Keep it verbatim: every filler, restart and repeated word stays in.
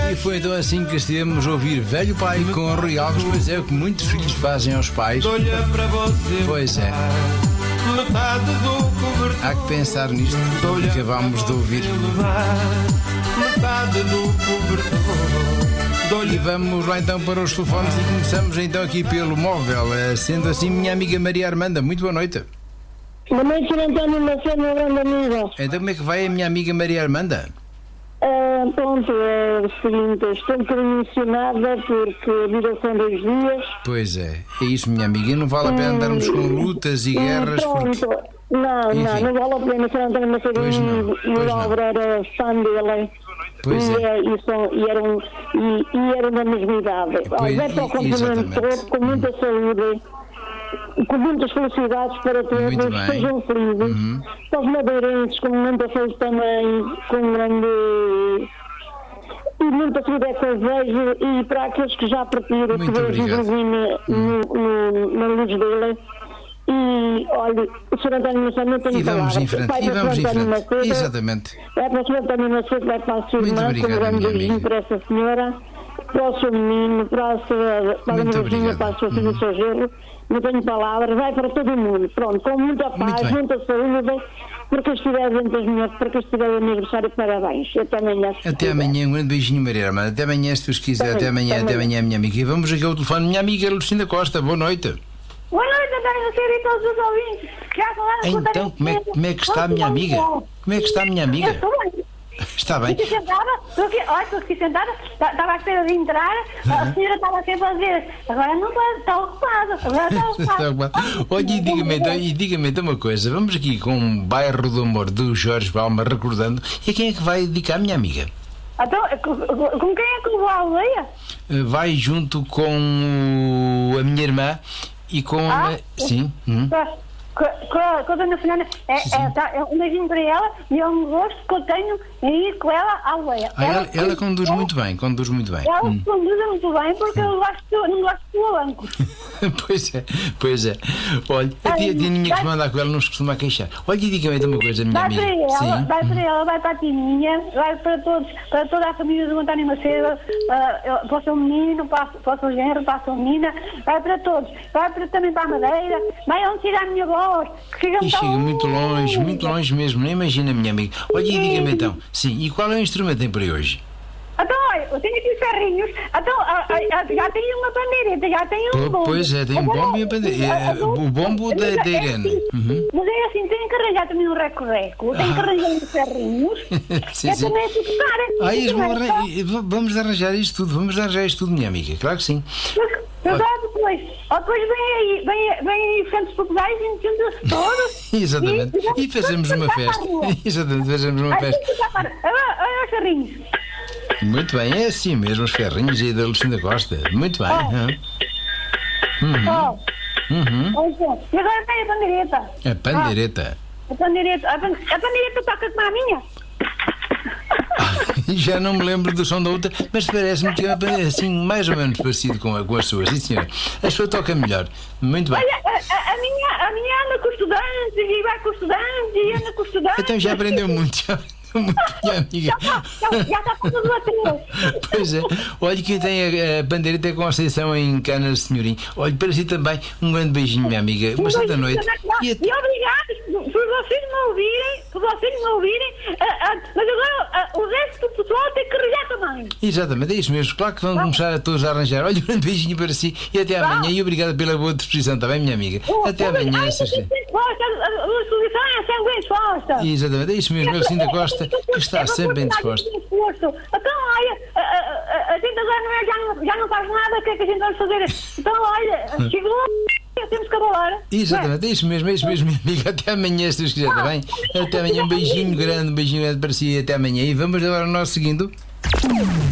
E foi então assim que estivemos a ouvir Velho Pai com Rui Alves, pois é o que muitos filhos fazem aos pais. Pois é. Há que pensar nisto que acabámos de ouvir. E vamos lá então para os telefones e começamos então aqui pelo móvel. Sendo assim, minha amiga Maria Armanda, muito boa noite. Boa noite, senhor António Macedo, meu grande amigo. Então como é que vai a minha amiga Maria Armanda? Uh, pronto, é o seguinte, estou um bocadinho emocionada porque a vida são dois dias. Pois é, é isso, minha amiga, e não vale a pena andarmos com lutas e guerras. Pronto, porque... não, Enfim. não, não vale a pena, senhor António Macedo, Pois não, e pois o não. Álvaro era fã dele. Pois e, é. é, e, são, e, eram, e, e eram da mesma idade. Pois, Vai para o continente exatamente. todo, com muita saúde, com muitas felicidades para todos, Muito bem. sejam felizes. Uhum. Para os madeirenses, com muita saúde também, com grande. E muita felicidade que eu vejo, e para aqueles que já partiram, que Muito Deus nos obrigado. ilumine no, no, na luz dele. E olha, o senhor António Macedo não tem E vamos palavras. em frente, Vai e para o vamos senhor em António frente. Macedo, Exatamente. vai para o senhor António Macedo, vai para a sua Muito irmã, com obrigado, um grande minha beijinho amiga. para essa senhora, para o seu menino, para a sua, para a Muito minha vizinha, obrigado. para a sua filha, o seu gelo. Não tenho palavras, vai para todo o mundo. Pronto, com muita Muito paz, bem. muita saúde, porque estiver dentro das minhas, porque estiver no aniversário, parabéns. Até amanhã. se Até quiser. amanhã, um grande beijinho, Maria Armanda. Até amanhã, se Deus quiser. Até amanhã, até amanhã, minha amiga. E vamos aqui ao telefone. Minha amiga Lucinda Costa, boa noite. Boa noite, António Macedo e todos os ouvintes. Já falaram com o Então, António como é, Macedo. como é que está a minha amiga? Como é que está a minha Eu amiga? estou bem. Está bem? Estou aqui sentada, estou aqui, olha, estou aqui sentada, ta- estava à espera de entrar, a senhora estava sempre a dizer, agora não pode, está ocupada, agora está Está ocupada. bem. Olha, e diga-me então, e diga-me então uma coisa. Vamos aqui com um bairro do amor do Jorge Palma, recordando. E a quem é que vai dedicar a minha amiga? Então, com, com quem é que levou a aldeia? Eh, Vai junto com o- a minha irmã e com Ah, a... Sim. hum. Com, com, a- com a dona Fernanda, é, Sim, sim. é, tá, é um beijinho para ela e é um gosto que eu tenho em ir com ela à aldeia. Ah, ela, ela conduz muito bem, conduz muito bem. Ela Hum. conduz muito bem porque eu gosto, não gosto de banco. Pois é, pois é. Olha, a tia Tininha que se manda com ela não se costuma queixar. Olha, e diga-me então uma coisa, minha Vai amiga. para ela, Sim. vai para ela, vai para a Tininha, vai para todos, para toda a família do António Macedo, para, para o seu menino, para, para o seu genro, para a sua menina, vai para todos, vai para, também para a Madeira, vai onde tirar a minha voz, que chega E chega muito longe, muito longe mesmo, nem imagina, minha amiga. Olha, e diga-me então, sim, e qual é o instrumento que tem para hoje? Então, olha, eu tenho aqui os ferrinhos, então, ah, ah, já tenho uma bandeireta, já tenho um Po- bombo. pois é, tem um Agora, bombo e a bandeira- é, ah, ah, o bombo da- mas da é Irene. assim, Uhum. Mas é assim, tenho que arranjar também um reco-reco, tenho que arranjar uns ferrinhos, Sim, é sim. também a tocar. Ah, eles vão Também, arran- só- e v- vamos arranjar isto tudo, vamos arranjar isto tudo, minha amiga, claro que sim. Agora depois, ó, depois vem aí, vem, vem aí os cantos populares e entendem-se todos. Exatamente. vamos E fazemos todos uma cantar festa. para a rua. Exatamente, fazemos uma Ai, festa. vamos cantar para a rua. Olha, olha os ferrinhos. Muito bem, é assim mesmo, os ferrinhos aí da Lucinda Costa. Muito bem. Oh. hã? Ó, Uhum. ó, então, e agora vem a bandeireta. A pandeireta. A bandeireta, a ban- a bandeireta toca como a minha. Já não me lembro do som da outra, mas parece-me que é assim, mais ou menos parecido com a, com a sua. Sim, senhora. A sua toca melhor. Muito bem. Olha, a, a, a minha, a minha anda com estudantes e vai com estudantes e anda com estudantes. Então já aprendeu muito, já aprendeu muito, minha amiga. Já está, já, já está com tudo a três. Pois é. Olha, quem tem a, a bandeireta é Conceição em Canas, senhorinho. Olha, para si também, um grande beijinho, minha amiga. Uma santa noite. E, E até- obrigado por vocês me ouvirem, por vocês me ouvirem, ah, ah, mas agora ah, o resto do pessoal tem que arranjar também. Exatamente, é isso mesmo. Claro que vão começar a todos a arranjar. Olha, um grande beijinho para si e até amanhã. E obrigada pela boa disposição, está bem, minha amiga? Até amanhã. Ai, essas- a a solução é sempre bem disposta. Exatamente, é isso mesmo. A Lucinda Costa que está sempre bem disposta. Então, olha, a, a, a gente agora não é, já, não, já não faz nada, o que é que a gente vai fazer? Então, olha, chegou, temos que abalar. Exatamente, é isso mesmo, é isso mesmo, minha amiga. Até amanhã, se Deus quiser, está bem? Até amanhã, um beijinho grande, um beijinho grande para si e até amanhã. E vamos agora ao nosso seguindo.